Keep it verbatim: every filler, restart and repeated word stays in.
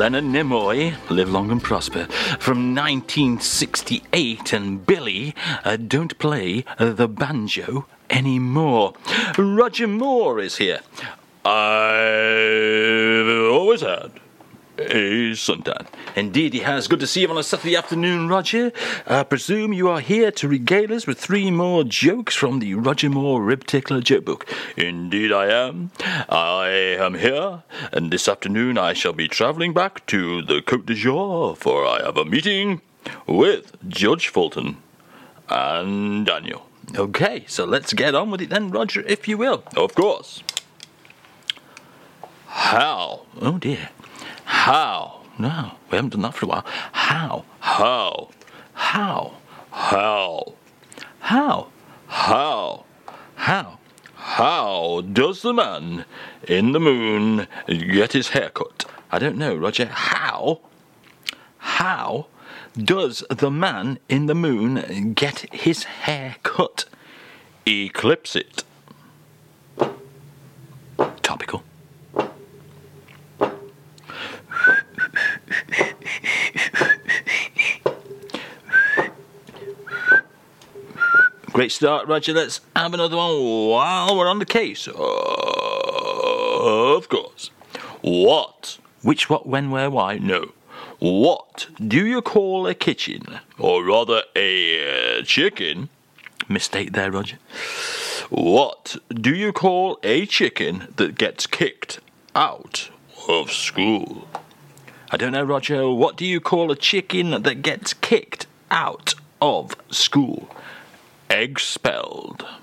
Leonard Nimoy, live long and prosper, from nineteen sixty-eight, and Billy, uh, don't play uh, the banjo anymore. Roger Moore is here. I've always had a suntan. Indeed he has. Good to see you on a Saturday afternoon, Roger. I presume you are here to regale us with three more jokes from the Roger Moore Rib Tickler joke book. Indeed I am. I am here, and this afternoon I shall be travelling back to the Côte d'Azur, for I have a meeting with Judge Fulton and Daniel. Okay, so let's get on with it then, Roger, if you will. Of course. How? Oh dear. How? No, we haven't done that for a while. How? How? How? How? How? How? How? How does the man in the moon get his hair cut? I don't know, Roger. How? How does the man in the moon get his hair cut? Eclipse it. Topical. Great start, Roger. Let's have another one while we're on the case. Of course. What? Which, what, when, where, why? No. What do you call a kitchen? Or rather, a uh, chicken? Mistake there, Roger. What do you call a chicken that gets kicked out of school? I don't know, Roger. What do you call a chicken that gets kicked out of school? Expelled.